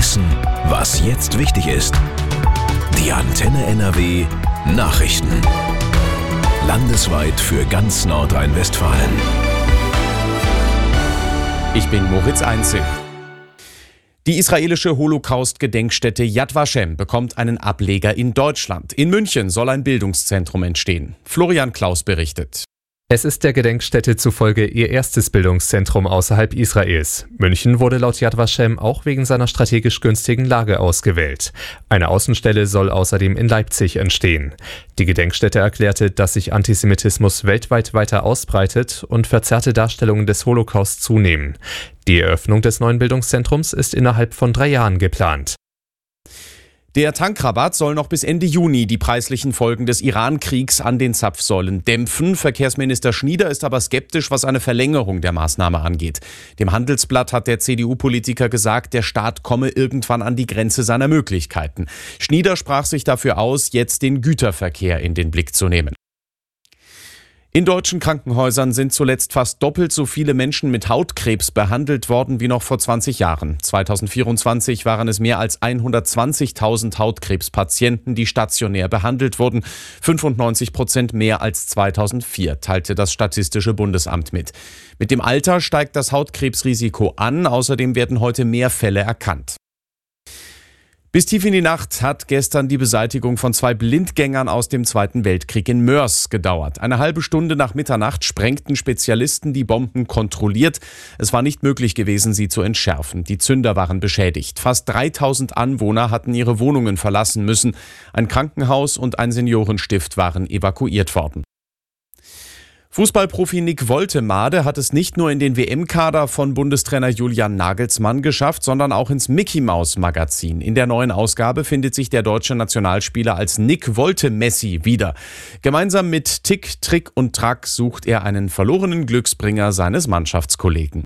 wissen, was jetzt wichtig ist. Die Antenne NRW Nachrichten. Landesweit für ganz Nordrhein-Westfalen. Ich bin Moritz Einzel. Die israelische Holocaust-Gedenkstätte Yad Vashem bekommt einen Ableger in Deutschland. In München soll ein Bildungszentrum entstehen. Florian Klaus berichtet. Es ist der Gedenkstätte zufolge ihr erstes Bildungszentrum außerhalb Israels. München wurde laut Yad Vashem auch wegen seiner strategisch günstigen Lage ausgewählt. Eine Außenstelle soll außerdem in Leipzig entstehen. Die Gedenkstätte erklärte, dass sich Antisemitismus weltweit weiter ausbreitet und verzerrte Darstellungen des Holocaust zunehmen. Die Eröffnung des neuen Bildungszentrums ist innerhalb von 3 Jahren geplant. Der Tankrabatt soll noch bis Ende Juni die preislichen Folgen des Iran-Kriegs an den Zapfsäulen dämpfen. Verkehrsminister Schnieder ist aber skeptisch, was eine Verlängerung der Maßnahme angeht. Dem Handelsblatt hat der CDU-Politiker gesagt, der Staat komme irgendwann an die Grenze seiner Möglichkeiten. Schnieder sprach sich dafür aus, jetzt den Güterverkehr in den Blick zu nehmen. In deutschen Krankenhäusern sind zuletzt fast doppelt so viele Menschen mit Hautkrebs behandelt worden wie noch vor 20 Jahren. 2024 waren es mehr als 120.000 Hautkrebspatienten, die stationär behandelt wurden. 95% mehr als 2004, teilte das Statistische Bundesamt mit. Mit dem Alter steigt das Hautkrebsrisiko an, außerdem werden heute mehr Fälle erkannt. Bis tief in die Nacht hat gestern die Beseitigung von 2 Blindgängern aus dem Zweiten Weltkrieg in Moers gedauert. Eine halbe Stunde nach Mitternacht sprengten Spezialisten die Bomben kontrolliert. Es war nicht möglich gewesen, sie zu entschärfen. Die Zünder waren beschädigt. Fast 3000 Anwohner hatten ihre Wohnungen verlassen müssen. Ein Krankenhaus und ein Seniorenstift waren evakuiert worden. Fußballprofi Nick Woltemade hat es nicht nur in den WM-Kader von Bundestrainer Julian Nagelsmann geschafft, sondern auch ins Mickey-Maus-Magazin. In der neuen Ausgabe findet sich der deutsche Nationalspieler als Nick Wolte-Messi wieder. Gemeinsam mit Tick, Trick und Track sucht er einen verlorenen Glücksbringer seines Mannschaftskollegen.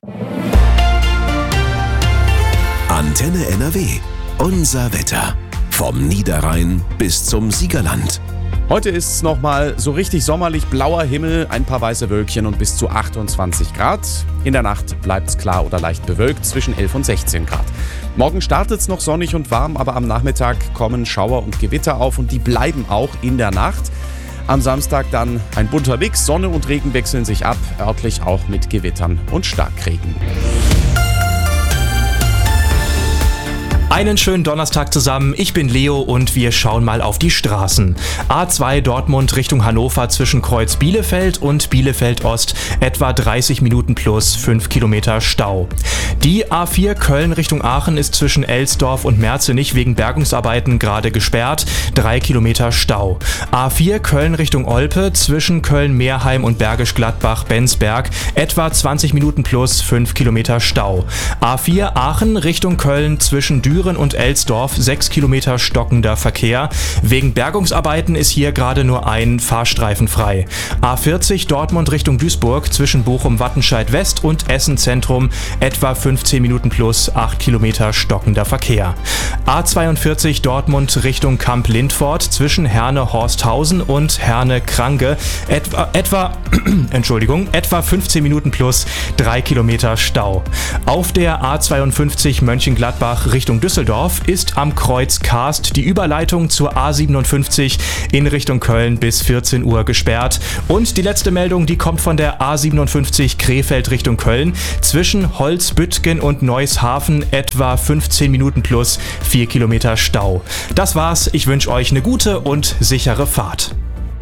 Antenne NRW. Unser Wetter. Vom Niederrhein bis zum Siegerland. Heute ist es nochmal so richtig sommerlich, blauer Himmel, ein paar weiße Wölkchen und bis zu 28 Grad. In der Nacht bleibt es klar oder leicht bewölkt, zwischen 11 und 16 Grad. Morgen startet es noch sonnig und warm, aber am Nachmittag kommen Schauer und Gewitter auf und die bleiben auch in der Nacht. Am Samstag dann ein bunter Mix, Sonne und Regen wechseln sich ab, örtlich auch mit Gewittern und Starkregen. Einen schönen Donnerstag zusammen, ich bin Leo und wir schauen mal auf die Straßen. A2 Dortmund Richtung Hannover zwischen Kreuz Bielefeld und Bielefeld Ost, etwa 30 Minuten plus 5 Kilometer Stau. Die A4 Köln Richtung Aachen ist zwischen Elsdorf und Merzenich wegen Bergungsarbeiten gerade gesperrt, 3 Kilometer Stau. A4 Köln Richtung Olpe zwischen Köln-Meerheim und Bergisch Gladbach-Bensberg, etwa 20 Minuten plus 5 Kilometer Stau. A4 Aachen Richtung Köln zwischen Düren und Elsdorf, 6 Kilometer stockender Verkehr. Wegen Bergungsarbeiten ist hier gerade nur ein Fahrstreifen frei. A40 Dortmund Richtung Duisburg zwischen Bochum-Wattenscheid West und Essen Zentrum, etwa 15 Minuten plus 8 Kilometer stockender Verkehr. A42 Dortmund Richtung Kamp-Lindfort zwischen Herne-Horsthausen und Herne-Kranke, etwa 15 Minuten plus 3 Kilometer Stau. Auf der A52 Mönchengladbach Richtung Düsseldorf ist am Kreuz Karst die Überleitung zur A57 in Richtung Köln bis 14 Uhr gesperrt. Und die letzte Meldung, die kommt von der A57 Krefeld Richtung Köln zwischen Holzbüttgen und Neushafen, etwa 15 Minuten plus 4 Kilometer Stau. Das war's, ich wünsche euch eine gute und sichere Fahrt.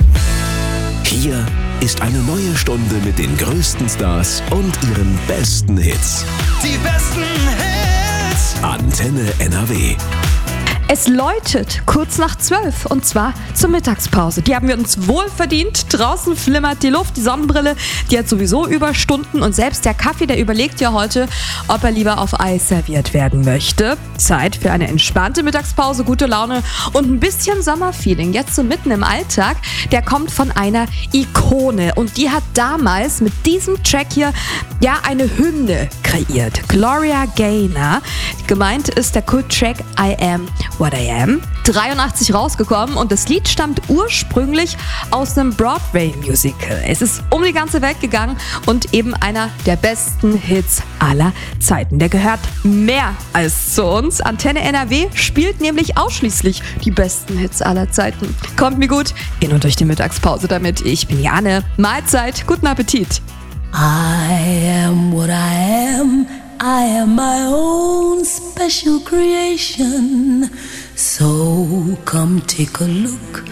Hier ist eine neue Stunde mit den größten Stars und ihren besten Hits. Die besten Hits. Antenne NRW. Es läutet kurz nach 12 und zwar zur Mittagspause. Die haben wir uns wohl verdient. Draußen flimmert die Luft, die Sonnenbrille, die hat sowieso Überstunden und selbst der Kaffee, der überlegt ja heute, ob er lieber auf Eis serviert werden möchte. Zeit für eine entspannte Mittagspause, gute Laune und ein bisschen Sommerfeeling. Jetzt so mitten im Alltag, der kommt von einer Ikone und die hat damals mit diesem Track hier ja eine Hymne kreiert. Gloria Gaynor. Gemeint ist der Kult-Track I Am What I Am. 1983 rausgekommen und das Lied stammt ursprünglich aus einem Broadway-Musical. Es ist um die ganze Welt gegangen und eben einer der besten Hits aller Zeiten. Der gehört mehr als zu uns. Antenne NRW spielt nämlich ausschließlich die besten Hits aller Zeiten. Kommt mir gut in und durch die Mittagspause damit. Ich bin Jane. Mahlzeit, guten Appetit. I am what I am. I am my own special creation. So come take a look.